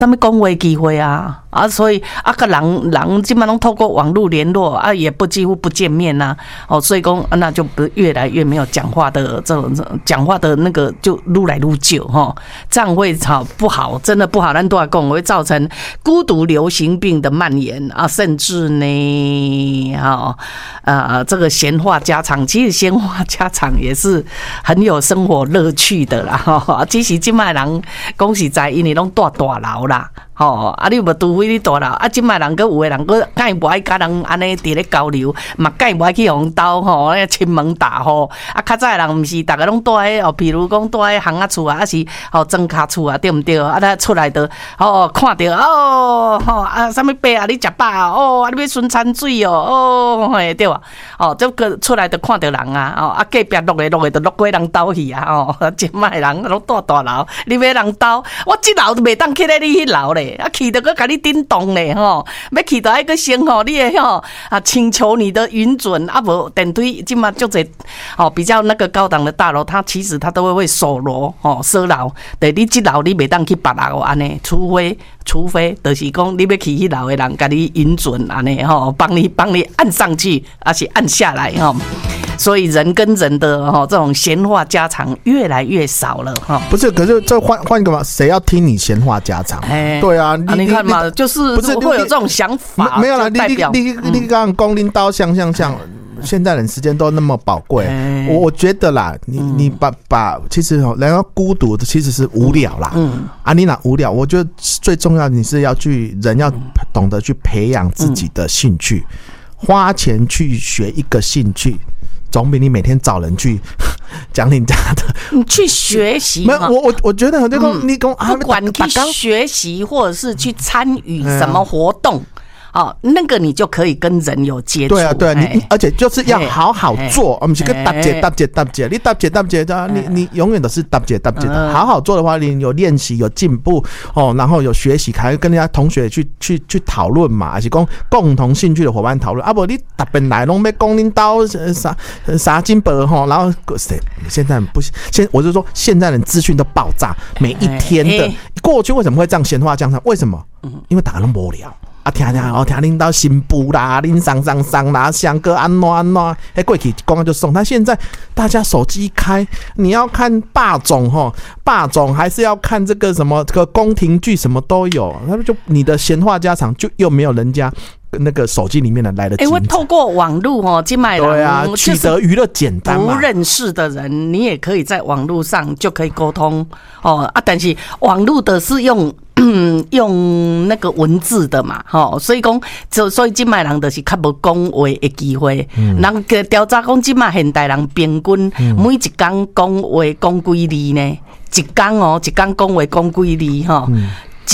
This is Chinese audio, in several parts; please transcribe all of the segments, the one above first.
什么讲话机会啊？所以个人基本上透过网络联络也几乎不见面呐。所以讲那就越来越没有讲话的这种讲话的那个就愈来愈久这样会不好，真的不好。咱都要讲会造成孤独流行病的蔓延甚至呢这个闲话家常，其实闲话家常也是很有生活乐趣的啦。只是现在人讲实在，因为拢大楼啦。你有无除非你大楼现在人有的人敢会不爱跟人安尼伫咧交流，嘛敢会不爱去互斗亲门打户较早的人不是大家拢住喺譬如讲住喺巷仔厝还是庄脚厝对不对？咱出来的看到什么伯你食饱你要顺餐水对吧？这个出来就看到人隔壁落的就落过人斗去现在人拢住大楼，你要人斗，我这楼都袂当去咧你迄楼咧。去得个给你叮咚嘞要去到一个先你也请求你的允准无电梯今嘛就这比较那个高档的大楼，它其实它都会锁楼锁楼，对，你这楼你袂当去别楼安尼，除非就是讲你要去迄楼的人给你允准安尼帮你按上去还是按下来所以人跟人的这种闲话家常越来越少了不是，可是这换一个嘛，谁要听你闲话家常？对啊， 你看嘛，就是会有这种想法， 没有啦，你刚刚公领导像，现在人时间都那么宝贵，我觉得啦，你把其实人要孤独的其实是无聊啦，你哪无聊？我觉得最重要你是要人要懂得去培养自己的兴趣，花钱去学一个兴趣。总比你每天找人去讲你家的， 你去学习嘛？ 我觉得你不管去学习或者是去参与什么活动。那个你就可以跟人有接触。 对啊，你而且就是要好好做，不是个搭姐，你搭姐的，你永远都是搭姐的。好好做的话，你有练习，有进步然后有学习，还跟人家同学去讨论嘛，还是讲共同兴趣的伙伴讨论。不，你特别来拢要讲领导啥金箔然后现在不我就说现在人资讯都爆炸，每一天的过去为什么会这样闲话家常？为什么？因为大家都无聊。听领导新妇啦，恁上啦，翔哥安怎，过去讲就送。他现在大家手机一开，你要看霸总还是要看这个什么这个宫廷剧，什么都有。那就你的闲话家常就又没有人家那个手机里面的来的精彩。 我透过网络今买对啊，取得娱乐简单嘛。 不认识的人，你也可以在网络上就可以沟通但是网络的是用那个文字的嘛所以讲所以现在人就是较无讲话的机会。人个调查讲现在现代人平均每一天讲话讲几字呢？一天讲话讲几字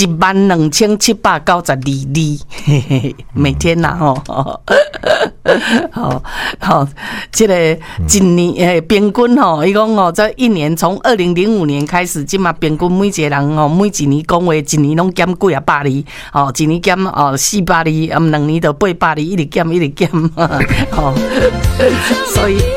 12792字，每天啦好，这个一年平均伊讲这一年从2005年开始，今嘛平均每一个人每一年讲话一年拢减几啊百字，一年减400字，2年就800字，一直减所以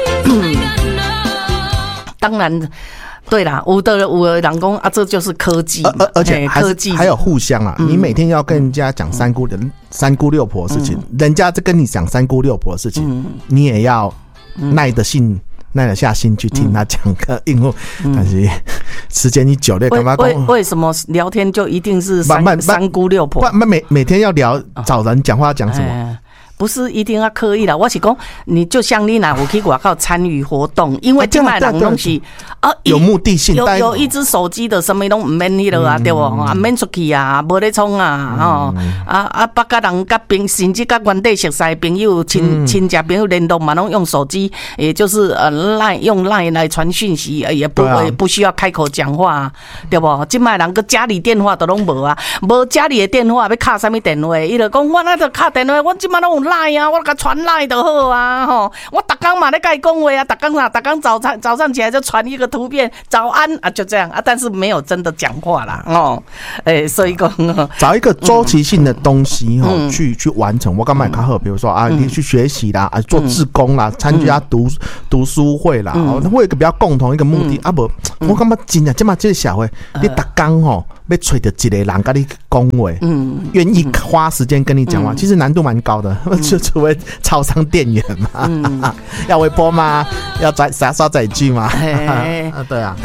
当然。对啦，有的人讲这就是科技嘛， 而且科技还有互相你每天要跟人家讲三姑六婆的事情，人家在跟你讲三姑六婆的事情，你也要耐得下心去听他讲个因为但是时间一久了，干嘛讲？ 为什么聊天就一定是三姑六婆？ 每天要找人讲话讲什么？ 不是一定要刻意的，我是讲，你就像你哪有去外口参与活动，因为现在人东西有目的性， 有一只手机的什么拢唔免去了对不？免出去无咧创别个人甲甚至甲原地熟悉朋友、亲戚朋友联络嘛，拢用手机，也就是用 LINE 来传讯息，也不需要开口讲话，对不？现在人个家里电话都拢无无家里的电话要敲什么电话？伊就讲我那就敲电话，我今嘛拢有。我给传赖就好我每天嘛在跟你讲话每天早上起来就传一个图片早安就这样但是没有真的讲话啦所以讲找一个周期性的东西去完成。我刚才看好，比如说你去学习啦做志工啦，参加读书会啦会有一个比较共同一个目的不我感觉真的这么这个社会你每天要找到一个人跟你讲话，愿意花时间跟你讲话，其实难度蛮高的，就除非超商店员嘛，要微波吗？要刷载具吗？对啊，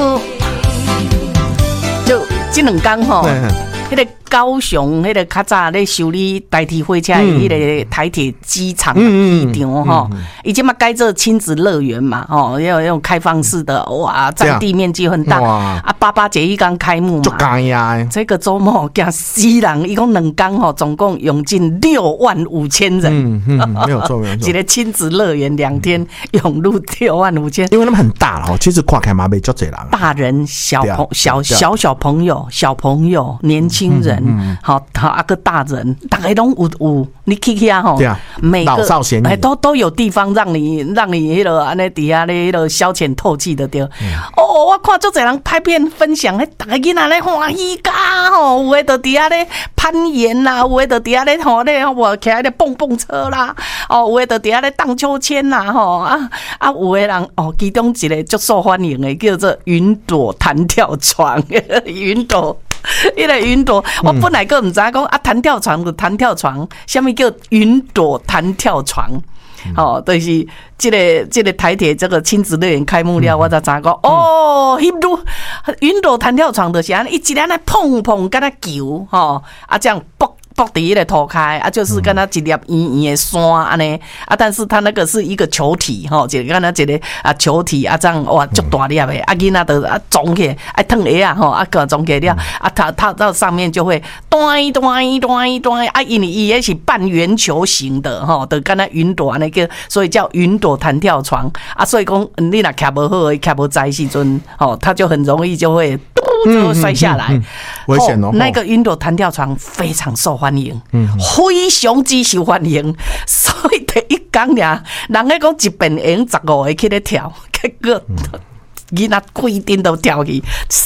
就这两天吼，那个高雄那个较早咧修理代替火车的那个台铁机场机场吼，以前嘛改做亲子乐园嘛，吼，要用开放式的，哇，占地面积很大啊。88节一刚开幕嘛，这个周末惊死人，一共两天吼，总共涌进65000人， 没有错没有错， 一个亲子乐园2天涌入65000， 因为他们很大了，其实看起来嘛没足多人， 大人、小朋友、小朋友、年轻人。好个大人，大家都有，你去啊吼，每个老少咸宜，都有地方让你迄个安尼底下咧迄个消遣透气的对。我看足侪人拍片分享，大家囡仔咧欢喜甲吼，有诶就底下咧攀岩啦，有诶就底下咧吼咧我骑咧蹦蹦车啦，有诶就底下咧荡秋千啦吼有诶人其中一个足受欢迎诶叫做云朵弹跳床，云朵。那个云朵，我本来个唔知讲弹跳床就弹跳床，什么叫云朵弹跳床？就是这个台铁这个亲子乐园开幕了，我才知讲云朵弹跳床就是安尼，伊一安尼碰碰，跟他球这样蹦。蹦伫迄个涂开就是跟他一粒圆圆的山安尼但是他那个是一个球体就跟他一个球体这样哇足大粒的囡仔就装起来烫下个装起来了它到上面就会端因为伊也是半圆球形的就跟他云朵那个，所以叫云朵弹跳床所以讲你若徛无好徛无在时阵它就很容易就会摔下来， 危险哦。 那个云朵弹跳床非常受欢迎，非常之受欢迎，所以第一天俩，人家讲一遍用15个去咧跳，结果囡仔规定都跳去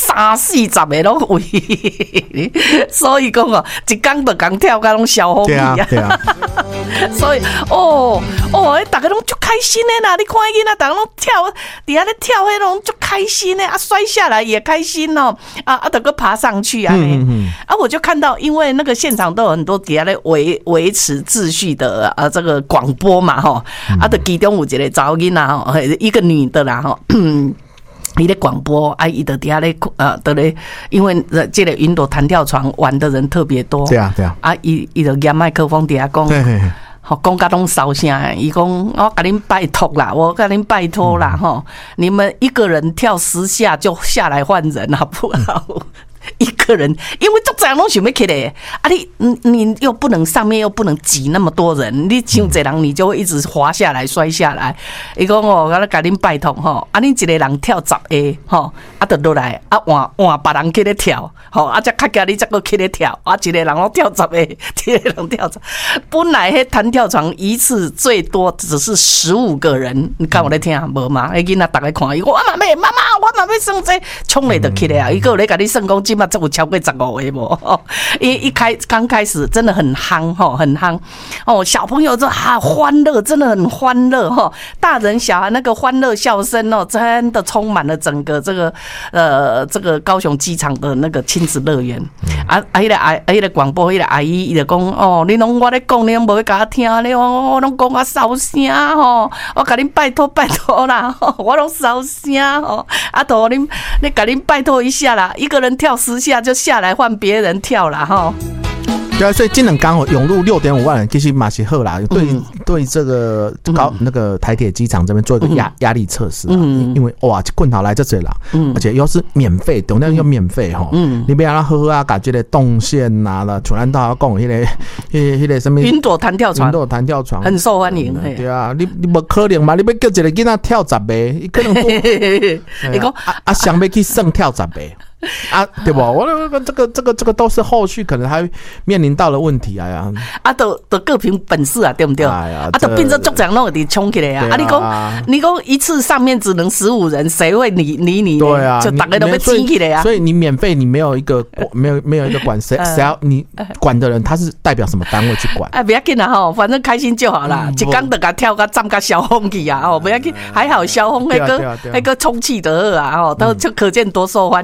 ，30-40个拢围，所以讲一天就讲跳甲拢消风气啊。所以大家拢足开心的啦！你看囡仔，大家拢跳，底下咧跳，迄拢足开心的摔下来也开心哦，得个爬上去我就看到，因为那个现场都有很多底下咧维持秩序的这个广播嘛的其中有一个查某囡仔一个女的啦伊咧广播伊就底下咧就咧，因为这个云朵弹跳床玩的人特别多，对啊伊就拿麦克风底下讲。讲甲拢烧声，伊讲我甲恁拜托啦，我甲恁拜托啦你们一个人跳10下就下来换人好不好？一个人，因为足侪拢想要起来你又不能上面又不能挤那么多人，你像这人你就会一直滑下来摔下来。伊讲我甲恁拜托恁一个人跳10个就落来换别人起来跳才较惊你才个起来跳一个人拢跳10个，一个人跳10。本来迄弹跳床一次最多只是15个人，你看我在听无嘛？迄囡仔大家看伊，我嘛要妈妈，我嘛要算这，冲来就起来伊个有咧甲你算讲。起码有超过15个无，因为刚开始真的很夯很夯小朋友就欢乐，真的很欢乐大人小孩那个欢乐笑声真的充满了整个这个高雄机场的那个亲子乐园迄个广播迄个阿姨伊就讲你拢我咧讲，你拢无去甲我听咧我拢讲我烧声我甲恁拜托啦我拢烧声托恁甲恁拜托一下啦，一个人跳10下就下来换别人跳啦对啊，所以今年刚好涌入6.5万人，其实嘛是好啦。对这个那个台铁机场这边做一个压力测试因为哇，棍头来这里啦，而且又是免费，懂那又免费你别让他喝把这个动线啦，全然都要讲迄个什么云朵弹跳床，很受欢迎。 对啊，你无可能嘛？你要叫一个囡仔跳10个，伊可能你讲想要去算跳10个。对吧？我这个都是后续可能还面临到的问题都各凭本事对不对？都变成作长那里冲起来你讲一次上面只能15人，谁会理你？对啊，就大家都被挤起来所以你免费，你没有一个管谁要你管的人，他是代表什么单位去管？ 不要紧啦反正开心就好啦。一天就甲跳甲站甲消风去不要紧，还好消风那个充气的都就可见多受欢迎大家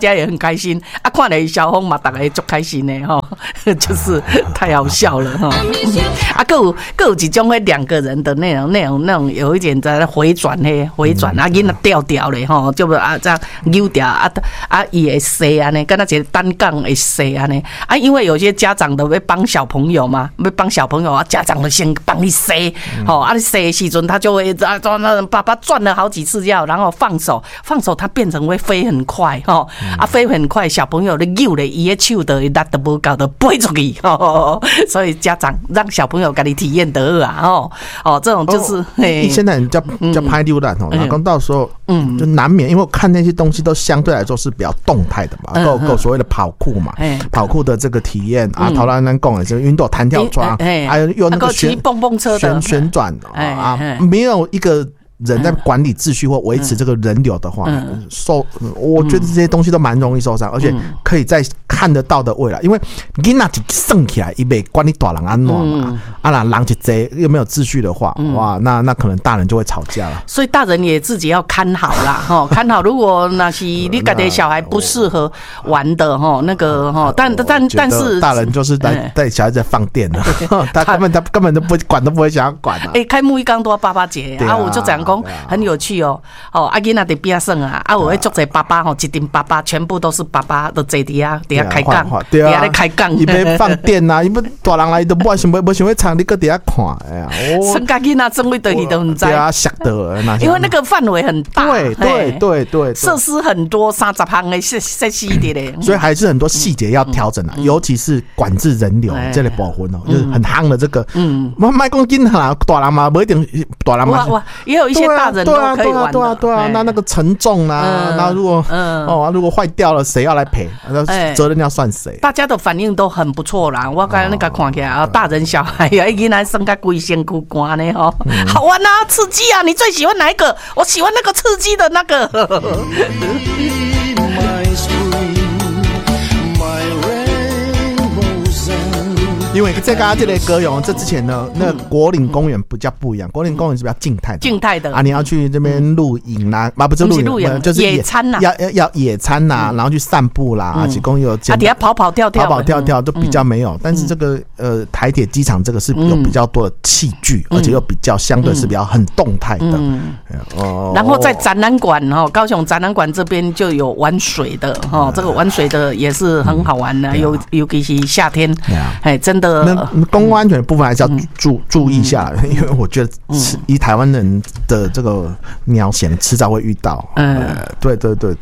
家也很开心啊，看了小峰嘛，大家足开心的哈，就是太好笑了哈。啊，各有几种会两个人的那种有一点在回转啊，囡仔调调嘞哈，就啊这样扭调啊，伊会塞安尼，跟他一个单杠会塞安尼啊，因为有些家长都会帮小朋友嘛，要帮小朋友啊，家长就先帮你塞，啊，你塞的时阵他就会爸爸转了好几次要，然后放手，他变成会飞很快啊，飞很快，小朋友的扭咧，伊的手都力都无够，都飞出去所以家长让小朋友给你体验得啊，这种就是现在人叫拍溜蛋然后到时候就难免，因为我看那些东西都相对来说是比较动态的嘛，够所谓的跑酷嘛，跑酷的这个体验啊，头来咱讲的这个云朵弹跳床，还有那个蹦蹦车的旋转啊，没有一个人在管理秩序或维持这个人流的话，我觉得这些东西都蛮容易受伤，而且可以在看得到的未来，因为囡仔一生起来，伊袂管你大人安怎嘛，人一济又没有秩序的话，哇，那可能大人就会吵架了。 所以大人也自己要看好啦，看好。如果那是你家的小孩不适合玩的那个但是大人就是带小孩子放电了，他根本都不管，都不会想要管啊。 开幕一刚都要爸爸节啊，我就这样讲。很有趣啊囡仔在边上啊，有会足侪爸爸一定爸爸全部都是爸爸都坐底下开讲，底下咧开讲， 伊要放电啊，伊要大人来都无想要唱，你搁底下看，哎呀， 生家囡仔怎会倒去都唔知， 对啊，吓到， 因为那个范围很大， 对， 设施很多，30项的设施的嘞， 所以还是很多细节要调整啊，尤其是管制人流这类部分就是很夯的这个，卖讲囡仔啦，大人嘛不一定，大人嘛也有一些大人都可以玩的， 对啊，那个承重啊，那如果坏掉了，谁要来赔？责任要算谁？ 大家的反应都很不错啦，我刚才那个看起来啊，大人小孩呀，已经来生个规身躯干呢好玩啊，刺激啊！你最喜欢哪一个？我喜欢那个刺激的那个。 因为在刚刚这类歌咏这之前呢，那国岭公园比较不一样，国岭公园是比较静态的啊，你要去这边露营啦，不是露营，就是野餐啦， 要野餐啦，然后去散步啦，提供有底下跑跳都比较没有，但是这个台铁机场这个是有比较多的器具，而且又比较相对是比较很动态的。 然后在展览馆高雄展览馆这边就有玩水的这个玩水的也是很好玩的，尤其是夏天，真的。 那公共安全的部分还是要注意一下，因为我觉得以台湾人的这个鸟险迟早会遇到。对，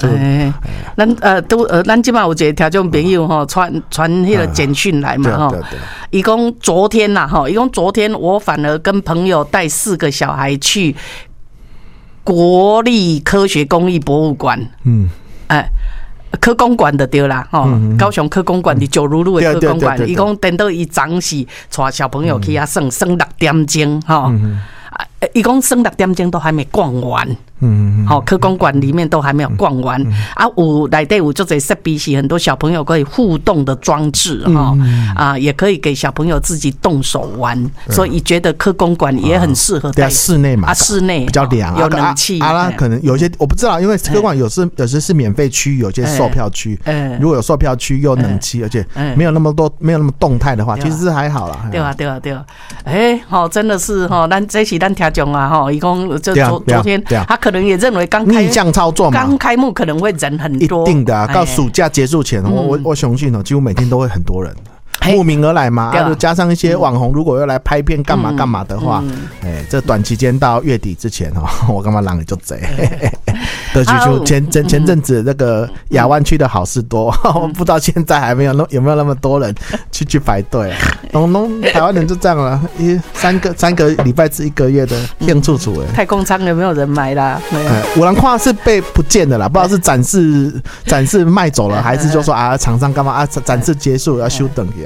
咱今晚有一个听众朋友传那个简讯来嘛伊讲昨天我反而跟朋友带4个小孩去国立科学工艺博物馆。科工馆的对啦，高雄科工馆的九如路的科工馆，伊讲等到伊早时带小朋友去啊，算6点钟伊讲6点钟都还没逛完。科工馆里面都还没有逛完啊，内底有做这设备是很多小朋友可以互动的装置也可以给小朋友自己动手玩，所以觉得科工馆也很适合在室内嘛， 室内比较凉， 有冷气可能有些我不知道，因为科工馆有些是免费区，有些售票区，如果有售票区又冷气，而且没有那么动态的话，其实是还好啦。对啊， 真的是这是咱听众啊伊讲就昨天他可能也认为逆向操作嘛， 刚开幕可能会人很多， 一定的到暑假结束前，我相信几乎每天都会很多人慕名而来嘛，加上一些网红，如果要来拍片干嘛的话，这短期间到月底之前我干嘛人也就贼。对，就前阵子那个亚湾区的好事多，我不知道现在有没有那么多人去排队。台湾人就这样了，3个礼拜至1个月的兴处处太空舱有没有人买啦？ 有人看是被不见的啦，不知道是展示卖走了，还是就说厂商干嘛展示结束要休等去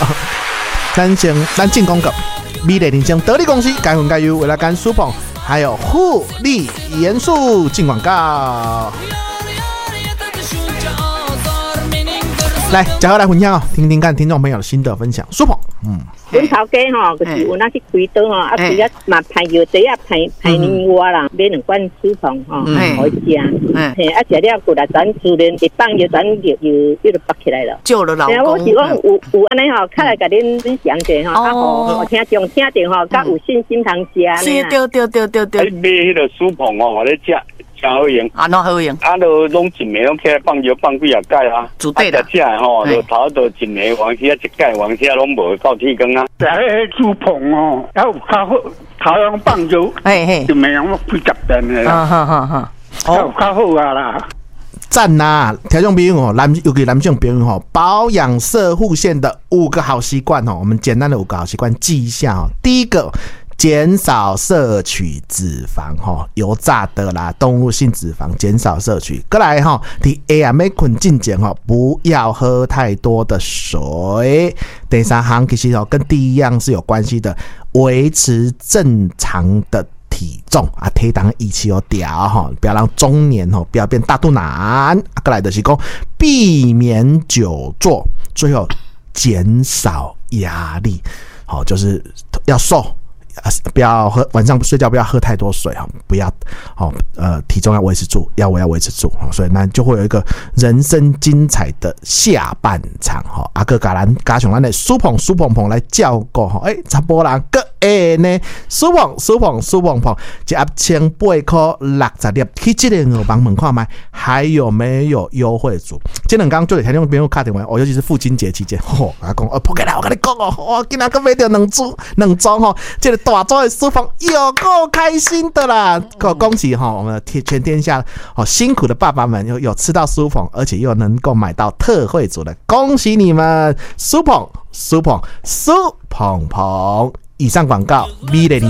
咱进广告，美丽人生得力公司该分该优，为了干舒捧，还有护利严肃进广告。 来，嘉禾来分享哦，听听看听众朋友的心得分享。苏鹏， 阮头家吼，就是有那去开刀吼，啊，规个嘛排药剂啊，排年外啦，买2罐苏鹏吼，好食。嘿，啊，食了过来转自然一放药转又拔起来了， 救了老公。 我是讲有安尼吼，较来甲恁分享者吼，啊好听众听着吼，较有信心通食安尼。 对。 你买迄个苏鹏哦，我咧食。真好用， 啊，哪好用？ 啊，都拢一暝拢起来放药放几啊盖啊， 煮对的。 食吼，就头都一暝，往时一盖，往时拢无到天光啊。 迄苏鹏哦，还有较好，头用放药，一暝用几十遍的啦。 哈， 有较好啊啦。 赞呐！听众朋友哦，尤其男性朋友哦，保养摄护腺的5个好习惯哦，我们简单的5个好习惯记一下哦。第一个。减少摄取脂肪油炸的啦，动物性脂肪减少摄取。再来在夜晚要困之前不要喝太多的水。第三项其实跟第一样是有关系的，维持正常的体重啊，体重一起调不要让中年不要变大肚腩。再来就是讲避免久坐，最后减少压力，就是要瘦。不要喝，晚上睡觉不要喝太多水不要体重要维持住，要维持住所以呢就会有一个人生精彩的下半场阿哥加上咱的苏鹏来照顾查甫人个呢苏鹏1,800块60粒，去这个鹅帮门看卖还有没有优惠组？这两天就有听众朋友打电话尤其是父亲节期间阿公扑起来我跟你讲我今仔个买到2组这个大桌的苏鹏有够开心的啦！恭喜我们全天下辛苦的爸爸们有吃到苏鹏，而且又能够买到特惠组的，恭喜你们！苏鹏。以上广告，美丽。